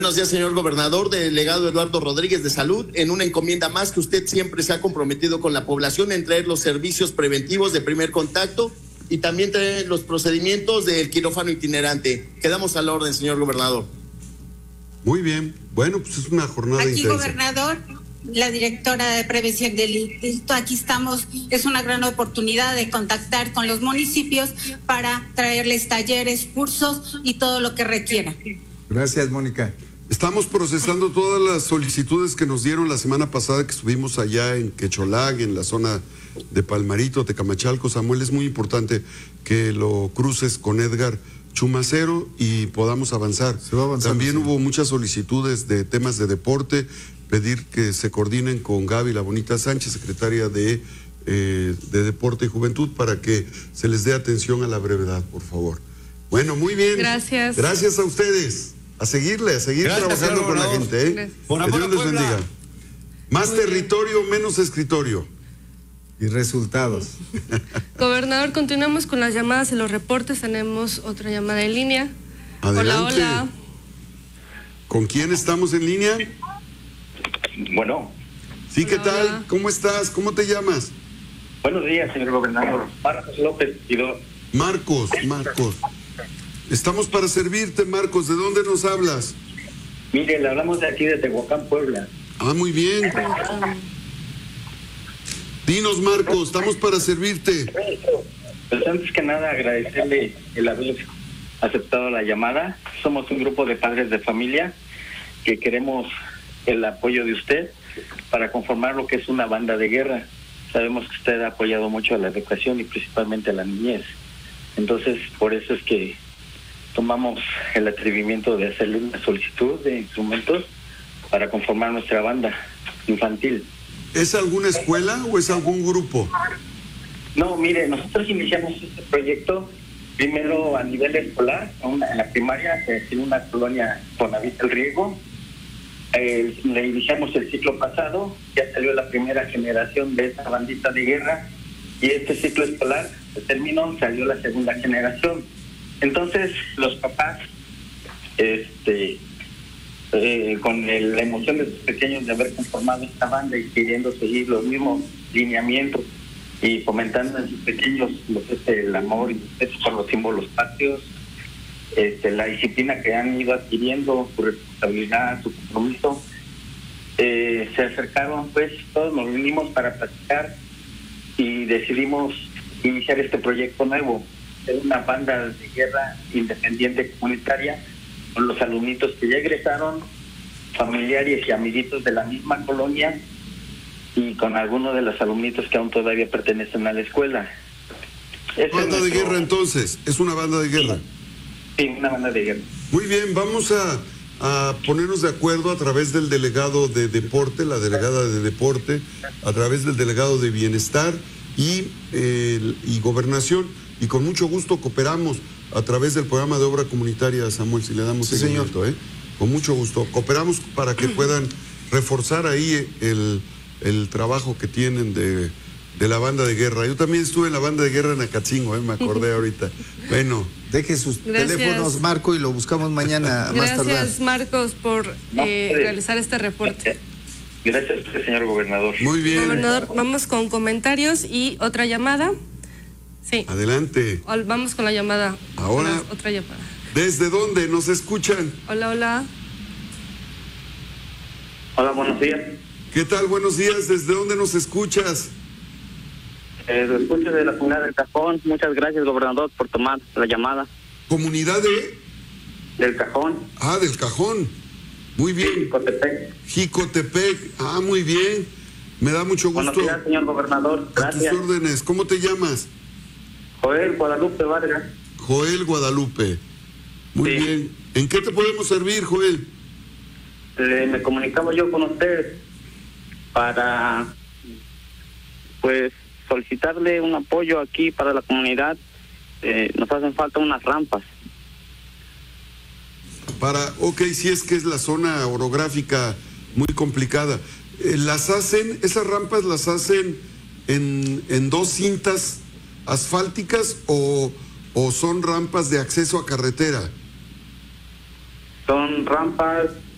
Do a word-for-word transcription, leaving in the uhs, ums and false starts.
Buenos días, señor gobernador, delegado Eduardo Rodríguez de Salud, en una encomienda más que usted siempre se ha comprometido con la población en traer los servicios preventivos de primer contacto y también traer los procedimientos del quirófano itinerante. Quedamos a la orden, señor gobernador. Muy bien, bueno, pues es una jornada Aquí, intensa. gobernador, la directora de prevención del delito, aquí estamos, es una gran oportunidad de contactar con los municipios para traerles talleres, cursos y todo lo que requieran. Gracias, Mónica. Estamos procesando todas las solicitudes que nos dieron la semana pasada que estuvimos allá en Quecholag, en la zona de Palmarito, Tecamachalco. Samuel, es muy importante que lo cruces con Edgar Chumacero y podamos avanzar. Se va avanzando, También sí. hubo muchas solicitudes de temas de deporte, pedir que se coordinen con Gaby La Bonita Sánchez, secretaria de, eh, de Deporte y Juventud, para que se les dé atención a la brevedad, por favor. Bueno, muy bien. Gracias. Gracias a ustedes. A seguirle, a seguir Gracias, trabajando con la gobernador. gente, ¿eh? Gracias. Por Que amor Dios a les Puebla. bendiga. Más Muy bien. territorio, menos escritorio. Y resultados. Gobernador, continuamos con las llamadas y los reportes. Tenemos otra llamada en línea. Adelante. Hola, hola. ¿Con quién estamos en línea? Bueno, Sí, ¿qué Hola, tal? hola. ¿Cómo estás? ¿Cómo te llamas? buenos días, señor gobernador. Marcos López Quidó. Marcos, Marcos. Estamos para servirte, Marcos. ¿De dónde nos hablas? Mire, le hablamos de aquí de Tehuacán, Puebla. Ah, muy bien. Dinos, Marcos, estamos para servirte. Pues antes que nada, agradecerle el haber aceptado la llamada. Somos un grupo de padres de familia que queremos el apoyo de usted para conformar lo que es una banda de guerra. Sabemos que usted ha apoyado mucho a la educación y principalmente a la niñez. Entonces, por eso es que tomamos el atrevimiento de hacerle una solicitud de instrumentos para conformar nuestra banda infantil. ¿Es alguna escuela o es algún grupo? No, mire, nosotros iniciamos este proyecto primero a nivel escolar, una- en la primaria, que es en una colonia Conavita El Riego. Eh, le iniciamos el ciclo pasado, ya salió la primera generación de esta bandita de guerra, y este ciclo escolar se terminó, salió la segunda generación. Entonces, los papás, este, eh, con el- la emoción de sus pequeños de haber conformado esta banda y queriendo seguir los mismos lineamientos y fomentando en sus pequeños lo que es el amor y el respeto por los símbolos patrios, este, la disciplina que han ido adquiriendo, su responsabilidad, su compromiso, eh, se acercaron, pues todos nos reunimos para platicar y decidimos iniciar este proyecto nuevo, ser una banda de guerra independiente comunitaria con los alumnitos que ya egresaron, familiares y amiguitos de la misma colonia y con algunos de los alumnitos que aún todavía pertenecen a la escuela. Ese es Banda de nuestro- guerra, entonces. Es una banda de guerra. Sí, una banda de guerra. Muy bien, vamos a, a ponernos de acuerdo a través del delegado de deporte, la delegada de deporte, a través del delegado de bienestar y, eh, y gobernación, y con mucho gusto cooperamos a través del programa de obra comunitaria, Samuel, si le damos Sí, seguimiento, ¿eh? Con mucho gusto. Cooperamos para que puedan reforzar ahí el, el trabajo que tienen de, de la banda de guerra. Yo también estuve en la banda de guerra en Acatzingo, ¿eh? Me acordé ahorita. Bueno. Deje sus Gracias. teléfonos, Marco, y lo buscamos mañana a más tardar. Gracias, Marcos, por No, eh, eh, realizar este reporte. Gracias a usted, señor gobernador. Muy bien. Gobernador, vamos con comentarios y otra llamada. Sí, Adelante. Ol- vamos con la llamada. Ahora- Con la otra llamada. ¿Desde dónde nos escuchan? Hola, hola. Hola, buenos días. ¿Qué tal? Buenos días. ¿Desde dónde nos escuchas? Eh, lo escucho de la comunidad del Cajón. Muchas gracias, gobernador, por tomar la llamada. Comunidad de... Del Cajón, Ah, del Cajón. Muy bien. Cotepec. Jicotepec. Ah, muy bien. Me da mucho Buenos gusto. días, señor gobernador. A tus Gracias. órdenes. ¿Cómo te llamas? Joel Guadalupe Vargas. Joel Guadalupe. Muy Sí. bien. ¿En qué te podemos servir, Joel? Eh, me comunicaba yo con usted para, pues, solicitarle un apoyo aquí para la comunidad. Eh, nos hacen falta unas rampas. Para, ok, si es que es la zona orográfica muy complicada. Eh, ¿Las hacen, esas rampas las hacen en, en dos cintas asfálticas o, o son rampas de acceso a carretera? Son rampas